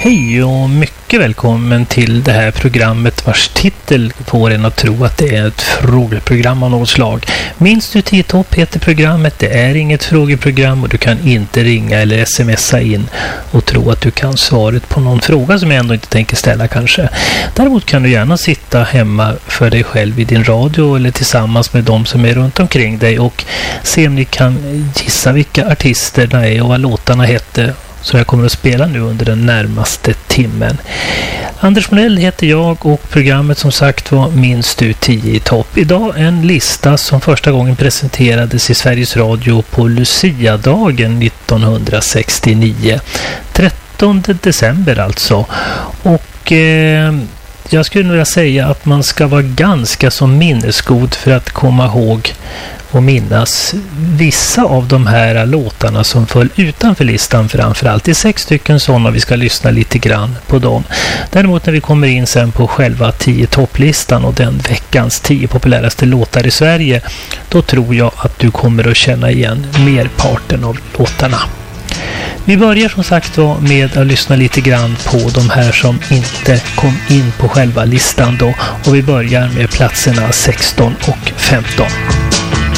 Hej och mycket välkommen till det här programmet vars titel får en att tro att det är ett frågeprogram av något slag. Minns du 10 topp heter programmet, det är inget frågeprogram och du kan inte ringa eller smsa in och tro att du kan svaret på någon fråga som jag ändå inte tänker ställa kanske. Däremot kan du gärna sitta hemma för dig själv i din radio eller tillsammans med de som är runt omkring dig och se om ni kan gissa vilka artisterna är och vad låtarna hette. Så jag kommer att spela nu under den närmaste timmen. Anders Monell heter jag och programmet som sagt var Minns du 10 i topp. Idag en lista som första gången presenterades i Sveriges Radio på Lucia-dagen 1969. 13 december alltså. Och jag skulle vilja säga att man ska vara ganska så minnesgod för att komma ihåg och minnas vissa av de här låtarna som föll utanför listan framförallt. Det är 6 stycken sådana och vi ska lyssna lite grann på dem. Däremot när vi kommer in sen på själva 10 topplistan och den veckans 10 populäraste låtar i Sverige, då tror jag att du kommer att känna igen merparten av låtarna. Vi börjar som sagt med att lyssna lite grann på de här som inte kom in på själva listan då, och vi börjar med platserna 16 och 15.